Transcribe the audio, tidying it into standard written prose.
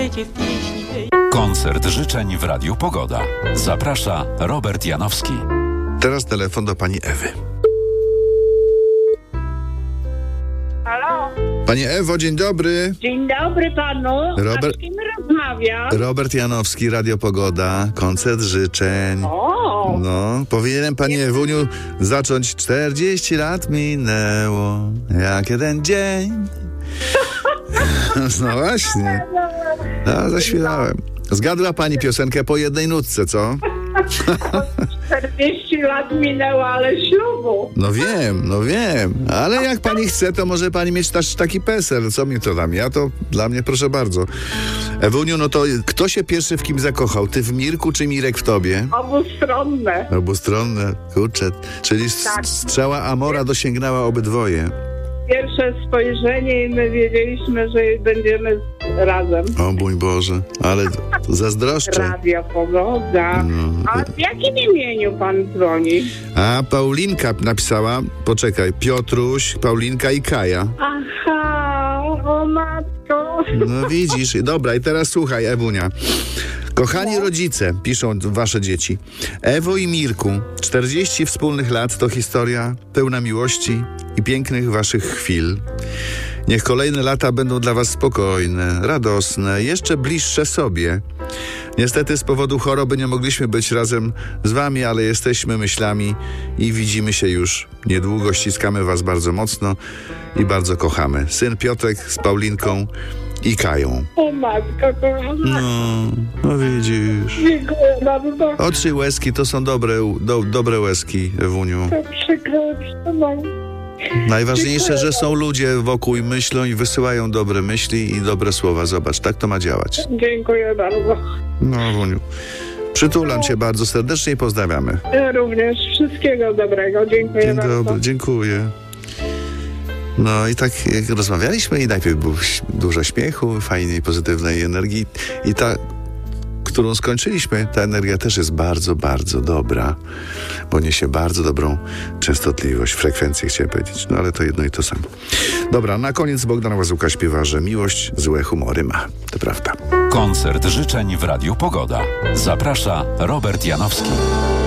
świecie w pieśni tej. Koncert życzeń w Radiu Pogoda. Zaprasza Robert Janowski. Teraz telefon do pani Ewy. Halo? Pani Ewo, dzień dobry. Dzień dobry panu. Robert- A z kim rozmawiam? Robert Janowski, Radio Pogoda, koncert życzeń. O, No, powinienem pani Ewuniu zacząć 40 lat minęło, jak jeden dzień. No właśnie. No, zaśpiewałem. Zgadła pani piosenkę po jednej nutce, co? 40 lat minęło, ale ślubu. No wiem, ale jak pani chce, to może pani mieć też taki PESEL, co mi to tam? Ja to, dla mnie proszę bardzo. Ewuniu, no to kto się pierwszy w kim zakochał? Ty w Mirku czy Mirek w tobie? Obustronne. Obustronne, kurczę, czyli Tak. strzała Amora dosięgnęła obydwoje. Pierwsze spojrzenie i my wiedzieliśmy, że będziemy razem. O mój Boże, ale zazdroszczę. Radio Pogoda. No. A w jakim imieniu pan dzwoni? A Paulinka napisała, poczekaj, Piotruś, Paulinka i Kaja. Aha, o matko. No widzisz, dobra, i teraz słuchaj, Ewunia. Kochani rodzice, piszą wasze dzieci. Ewo i Mirku, 40 wspólnych lat to historia pełna miłości i pięknych waszych chwil. Niech kolejne lata będą dla was spokojne, radosne, jeszcze bliższe sobie. Niestety z powodu choroby nie mogliśmy być razem z wami, ale jesteśmy myślami i widzimy się już niedługo. Ściskamy was bardzo mocno i bardzo kochamy. Syn Piotrek z Paulinką i Kają. O matko, kochana. No widzisz. Dziękuję bardzo. Oczy łezki to są dobre łezki, Ewuniu. To przykro, no. Najważniejsze, że są ludzie wokół i myślą i wysyłają dobre myśli i dobre słowa. Zobacz, tak to ma działać. Dziękuję bardzo. No, Ewuniu. Przytulam cię bardzo serdecznie i pozdrawiamy. Ja również. Wszystkiego dobrego. Dziękuję Dzień bardzo. dobry, dziękuję. No i tak jak rozmawialiśmy i najpierw było dużo śmiechu, fajnej, pozytywnej energii i ta, którą skończyliśmy, ta energia też jest bardzo, bardzo dobra, bo niesie bardzo dobrą częstotliwość, frekwencję chciałem powiedzieć, no ale to jedno i to samo. Dobra, na koniec Bogdan Łazuka śpiewa, że miłość złe humory ma. To prawda. Koncert życzeń w Radiu Pogoda. Zaprasza Robert Janowski.